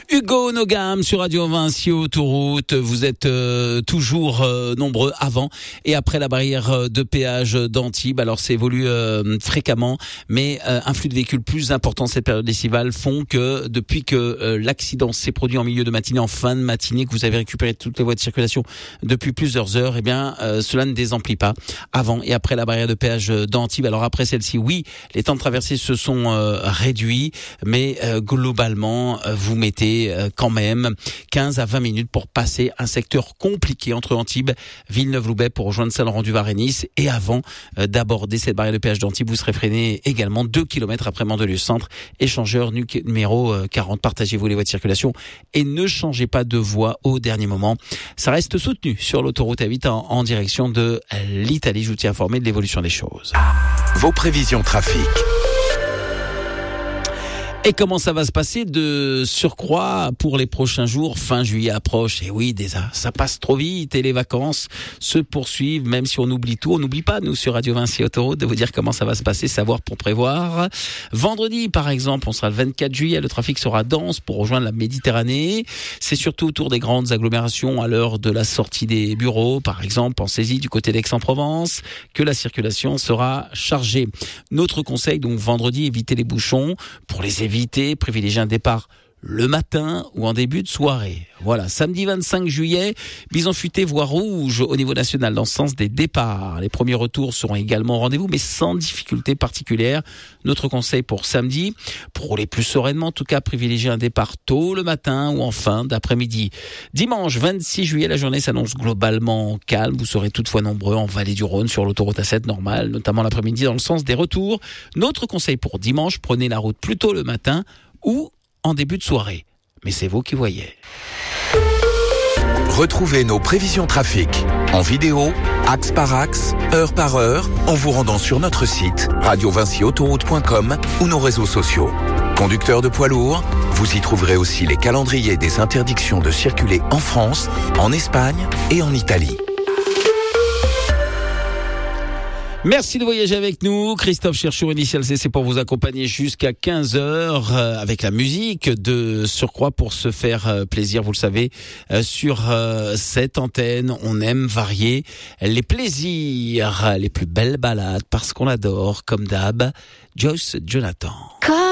Hugo Nogam sur Radio Vinci Autoroute. Vous êtes toujours nombreux avant et après la barrière de péage d'Antibes. Alors c'est évolue fréquemment, mais un flux de véhicules plus important cette période estivale font que depuis que l'accident s'est produit en milieu de matinée, en fin de matinée, que vous avez récupéré toutes les voies de circulation depuis plusieurs heures, eh bien cela ne désemplit pas avant et après la barrière de péage d'Antibes. Alors après celle-ci, oui, les temps de traversée se sont réduits, mais globalement, vous mettez quand même 15 à 20 minutes pour passer un secteur compliqué entre Antibes, Villeneuve-Loubet pour rejoindre Saint-Laurent-du-Var et Nice. Et avant d'aborder cette barrière de péage d'Antibes, vous serez freiné également 2 km après Mandelieu-Centre. Échangeur numéro 40. Partagez-vous les voies de circulation et ne changez pas de voie au dernier moment. Ça reste soutenu sur l'autoroute A8 en direction de l'Italie. Je vous tiens informé de l'évolution des choses. Vos prévisions trafic. Et comment ça va se passer de surcroît pour les prochains jours? Fin juillet approche, et oui, déjà, ça passe trop vite et les vacances se poursuivent, même si on oublie tout. On n'oublie pas, nous, sur Radio Vinci Autoroute, de vous dire comment ça va se passer, savoir pour prévoir. Vendredi, par exemple, on sera le 24 juillet, le trafic sera dense pour rejoindre la Méditerranée. C'est surtout autour des grandes agglomérations à l'heure de la sortie des bureaux, par exemple, pensez-y, du côté d'Aix-en-Provence, que la circulation sera chargée. Notre conseil, donc, vendredi, évitez les bouchons. Pour les éviter, privilégiez un départ le matin ou en début de soirée. Voilà, samedi 25 juillet, bison futé voie rouge au niveau national dans le sens des départs. Les premiers retours seront également au rendez-vous, mais sans difficulté particulière. Notre conseil pour samedi, pour rouler plus sereinement, en tout cas, privilégiez un départ tôt le matin ou en fin d'après-midi. Dimanche 26 juillet, la journée s'annonce globalement calme. Vous serez toutefois nombreux en vallée du Rhône sur l'autoroute A7 normale, notamment l'après-midi dans le sens des retours. Notre conseil pour dimanche, prenez la route plus tôt le matin ou en début de soirée. Mais c'est vous qui voyez. Retrouvez nos prévisions trafic en vidéo, axe par axe, heure par heure, en vous rendant sur notre site radiovinciautoroute.com ou nos réseaux sociaux. Conducteurs de poids lourds, vous y trouverez aussi les calendriers des interdictions de circuler en France, en Espagne et en Italie. Merci de voyager avec nous. Christophe Cherchour, Initial CC pour vous accompagner jusqu'à 15h avec la musique de surcroît pour se faire plaisir. Vous le savez, sur cette antenne, on aime varier les plaisirs, les plus belles balades parce qu'on adore, comme d'hab, Joyce Jonathan.